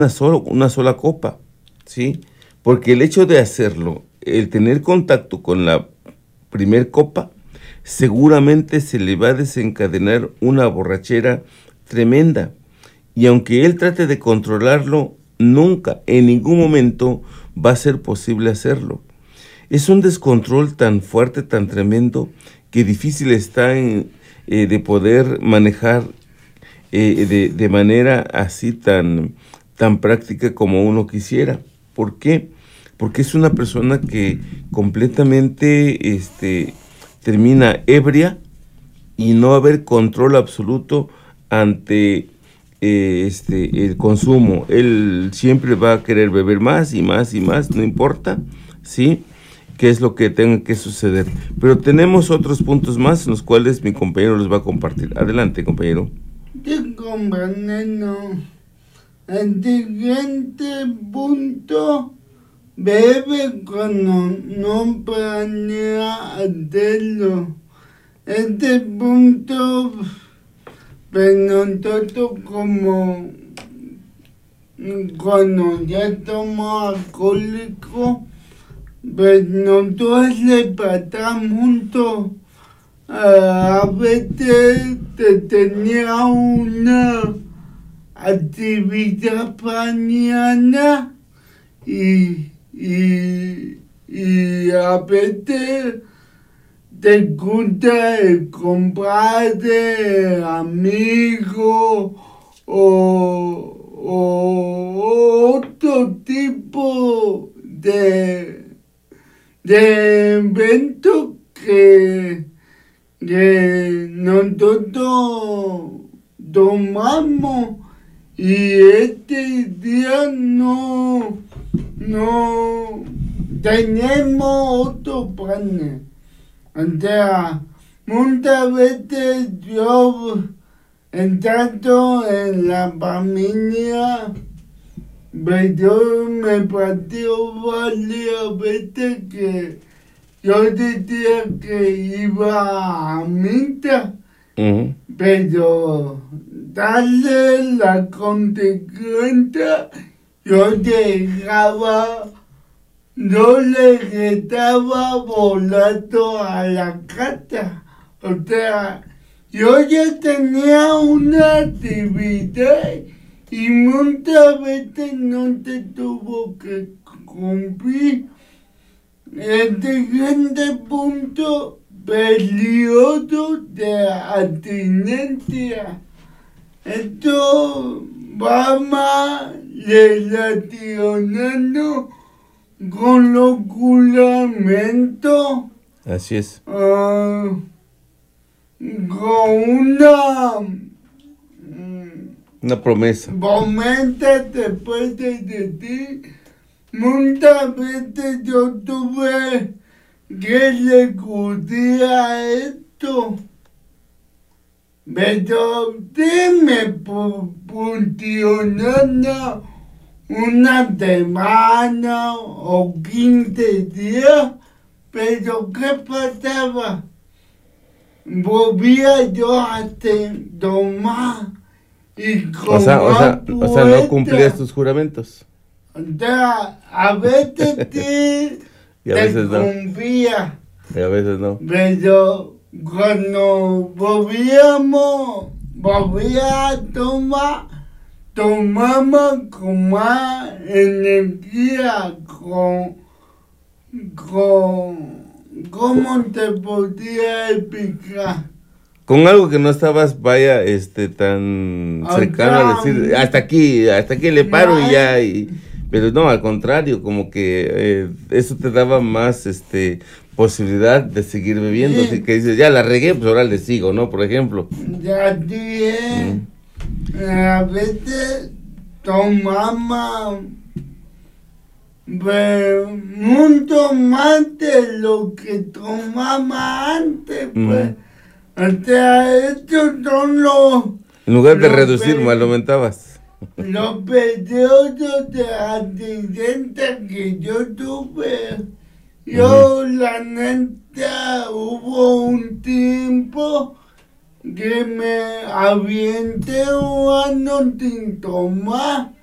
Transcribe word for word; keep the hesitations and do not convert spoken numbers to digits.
una, solo, una sola copa, ¿sí? Porque el hecho de hacerlo, el tener contacto con la primer copa, seguramente se le va a desencadenar una borrachera tremenda. Y aunque él trate de controlarlo, nunca, en ningún momento, va a ser posible hacerlo. Es un descontrol tan fuerte, tan tremendo, que difícil está en, eh, de poder manejar eh, de, de manera así tan, tan práctica como uno quisiera. ¿Por qué? Porque es una persona que completamente este, termina ebria y no va a haber control absoluto ante eh, este, el consumo. Él siempre va a querer beber más y más y más, no importa, ¿sí?, qué es lo que tenga que suceder. Pero tenemos otros puntos más en los cuales mi compañero los va a compartir. Adelante, compañero. Sí, compañero. El siguiente punto, bebe cuando no planea hacerlo. Este punto, pues nosotros como cuando ya somos alcohólicos, pues nosotros le pasamos mucho. A veces te tenía una actividad mañana y, y, y a veces te gusta el compadre, amigo o, o otro tipo de, de evento que, que nosotros tomamos y este día no, no tenemos otro plan. O sea, muchas veces yo entrando en la familia, pues yo me pasó varias veces que yo decía que iba a misa, uh-huh. Pero darle la consecuencia, yo llegaba, yo le estaba volando a la casa. O sea, yo ya tenía una actividad y muchas veces no se tuvo que cumplir. El siguiente punto, periodo de abstinencia. Esto va más relacionado con los juramentos. Así es. Uh, con una... Una promesa. Promesa después de decir, muchas veces yo tuve que recurrir a esto. Pero sí me funcionaba una semana o quince días, pero ¿qué pasaba? Volvía yo a tomar y o sea, o sea, o sea, no cumplías tus juramentos. O sea, a veces sí y a veces te cumplía, no. Y a veces no. Pero cuando volvíamos, volvía a tomar, tomamos con más energía, con, con, ¿cómo te podía explicar? Con algo que no estabas, vaya, este, tan o cercano sea, a decir, hasta aquí, hasta aquí le paro no, y ya, y, pero no, al contrario, como que eh, eso te daba más, este, posibilidad de seguir bebiendo, sí. Así que dices, ya la regué, pues ahora le sigo, ¿no? Por ejemplo. Ya dije, mm. a veces tomamos mucho más de lo que tomaba antes, pues. Mm. O sea, estos son los... En lugar de reducir, más lo aumentabas. Los periodos de abstinencia que yo tuve. Yo, uh-huh. La neta, hubo un tiempo que me avienté un año sin tomar.